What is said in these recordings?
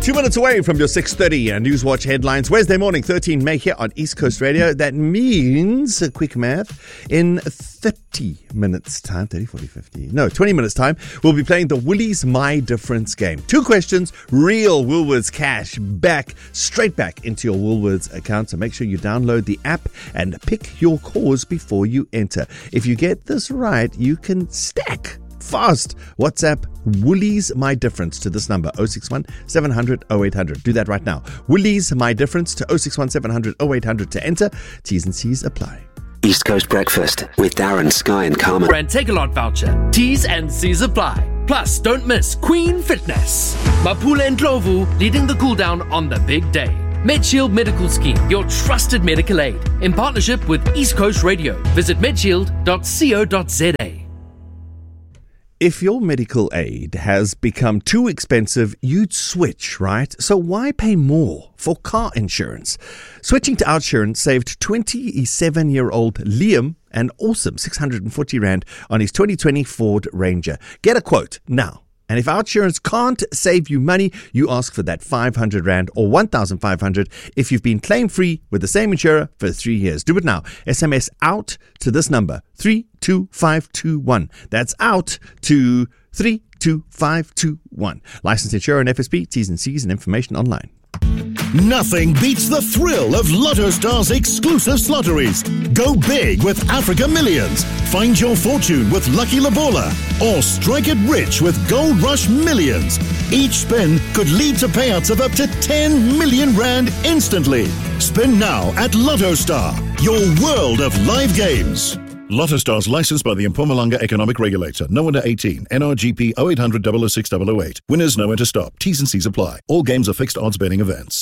2 minutes away from your 6:30 Newswatch headlines. Wednesday morning, 13 May here on East Coast Radio. That means, quick math, in 30 minutes time, 30, 40, 50, no, 20 minutes time, we'll be playing the Woolies My Difference game. 2 questions, real Woolworths cash straight back into your Woolworths account. So make sure you download the app and pick your cause before you enter. If you get this right, you can stack fast. WhatsApp Woolies My Difference to this number, 061 700 0800. Do that right now. Woolies My Difference to 061 700 0800 to enter. T's and C's apply. East Coast Breakfast with Darren, Sky and Carmen. Brand Take-A-Lot voucher. T's and C's apply. Plus, don't miss Queen Fitness. Mapula and Ndlovu leading the cool down on the big day. MedShield Medical Scheme, your trusted medical aid. In partnership with East Coast Radio. Visit medshield.co.za. If your medical aid has become too expensive, you'd switch, right? So why pay more for car insurance? Switching to OUTsurance saved 27-year-old Liam an awesome 640 Rand on his 2020 Ford Ranger. Get a quote now. And if OUTsurance can't save you money, you ask for that 500 Rand or 1,500 if you've been claim-free with the same insurer for 3 years. Do it now. SMS OUT to this number, 32521. That's OUT to 32521. Licensed insurer and FSP, T's and C's and information online. Nothing beats the thrill of Lotto Star's exclusive lotteries. Go big with Africa Millions. Find your fortune with Lucky Labola. Or strike it rich with Gold Rush Millions. Each spin could lead to payouts of up to 10 million Rand instantly. Spin now at Lotto Star, your world of live games. Lotto Stars licensed by the Mpumalanga Economic Regulator. No under 18. NRGP 0800 006 008. Winners nowhere to stop. T's and C's apply. All games are fixed odds betting events.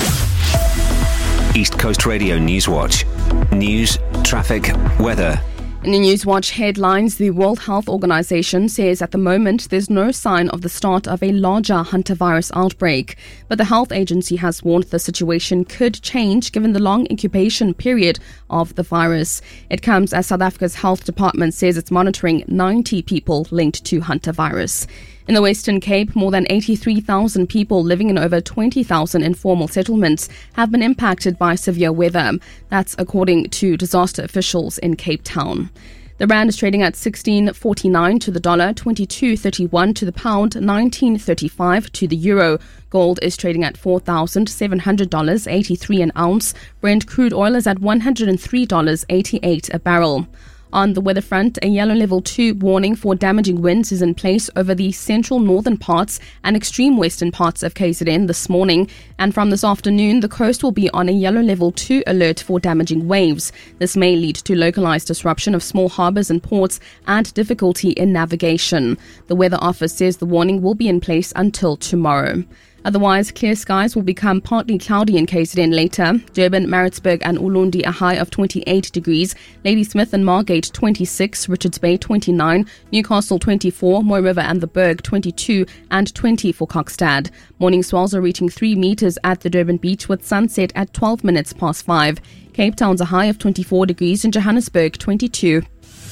East Coast Radio Newswatch. News, traffic, weather. In the Newswatch headlines, the World Health Organization says at the moment there's no sign of the start of a larger hantavirus outbreak. But the health agency has warned the situation could change given the long incubation period of the virus. It comes as South Africa's health department says it's monitoring 90 people linked to hantavirus. In the Western Cape, more than 83,000 people living in over 20,000 informal settlements have been impacted by severe weather. That's according to disaster officials in Cape Town. The rand is trading at 16.49 to the dollar, 22.31 to the pound, 19.35 to the euro. Gold is trading at $4,700.83 an ounce. Brent crude oil is at $103.88 a barrel. On the weather front, a yellow level 2 warning for damaging winds is in place over the central northern parts and extreme western parts of KZN this morning. And from this afternoon, the coast will be on a yellow level 2 alert for damaging waves. This may lead to localized disruption of small harbors and ports and difficulty in navigation. The Weather Office says the warning will be in place until tomorrow. Otherwise, clear skies will become partly cloudy in KZN later. Durban, Maritzburg and Ulundi a high of 28 degrees. Ladysmith and Margate 26, Richards Bay 29, Newcastle 24, Moy River and the Berg 22 and 20 for Kokstad. Morning swells are reaching 3 meters at the Durban beach with sunset at 12 minutes past 5. Cape Town's a high of 24 degrees and Johannesburg 22.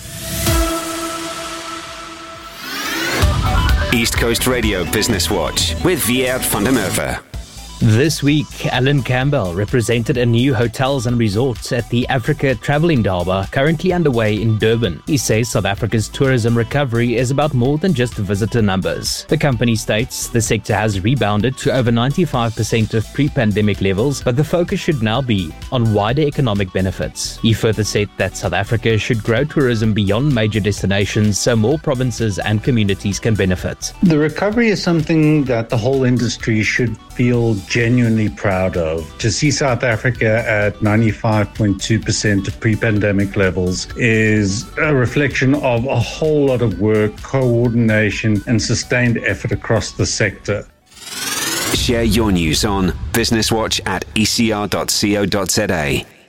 East Coast Radio Business Watch with Viert van der Merwe. This week, Alan Campbell represented a new hotels and resorts at the Africa Travel Indaba, currently underway in Durban. He says South Africa's tourism recovery is about more than just visitor numbers. The company states the sector has rebounded to over 95% of pre-pandemic levels, but the focus should now be on wider economic benefits. He further said that South Africa should grow tourism beyond major destinations so more provinces and communities can benefit. The recovery is something that the whole industry should feel genuinely proud of. To see South Africa at 95.2% of pre-pandemic levels is a reflection of a whole lot of work, coordination and sustained effort across the sector. Share your news on Business Watch at ecr.co.za.